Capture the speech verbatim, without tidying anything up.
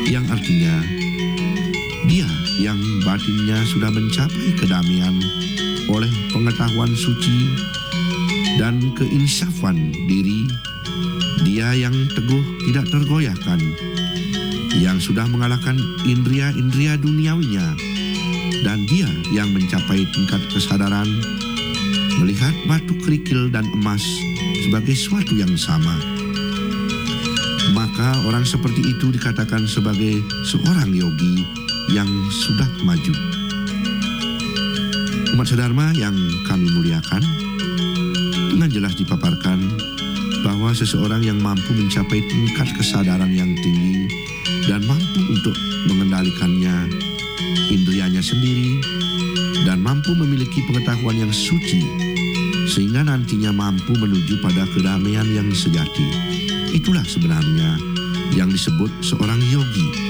yang artinya dia yang batinnya sudah mencapai kedamaian oleh pengetahuan suci dan keinsafan diri, dia yang teguh tidak tergoyahkan, yang sudah mengalahkan indria-indria duniawinya, dan dia yang mencapai tingkat kesadaran melihat batu kerikil dan emas sebagai suatu yang sama. Maka orang seperti itu dikatakan sebagai seorang yogi yang sudah maju. Umat sedharma yang kami muliakan, dengan jelas dipaparkan bahwa seseorang yang mampu mencapai tingkat kesadaran yang tinggi dan mampu untuk mengendalikannya, indrianya sendiri, dan mampu memiliki pengetahuan yang suci, sehingga nantinya mampu menuju pada kedamaian yang sejati. Itulah sebenarnya yang disebut seorang yogi.